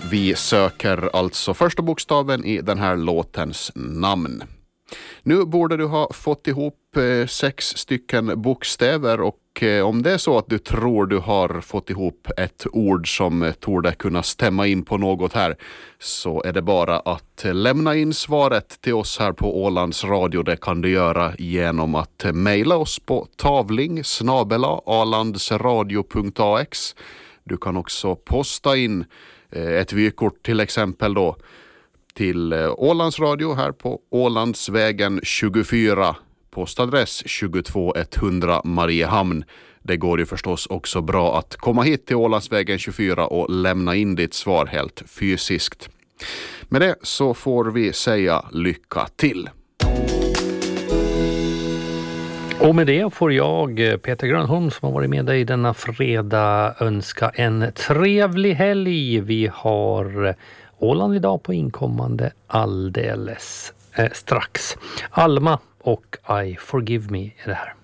Vi söker alltså första bokstaven i den här låtens namn. Nu borde du ha fått ihop 6 stycken bokstäver och om det är så att du tror du har fått ihop ett ord som torde kunna stämma in på något här, så är det bara att lämna in svaret till oss här på Ålands Radio. Det kan du göra genom att mejla oss på tavling@alandsradio.ax. Du kan också posta in ett vykort till exempel då till Ålands Radio här på Ålandsvägen 24, postadress 22100 Mariehamn. Det går ju förstås också bra att komma hit till Ålandsvägen 24 och lämna in ditt svar helt fysiskt. Med det så får vi säga lycka till. Och med det får jag, Peter Grönholm, som har varit med dig denna fredag, önska en trevlig helg. Vi har Åland idag på inkommande alldeles strax. Alma och I Forgive Me är det här.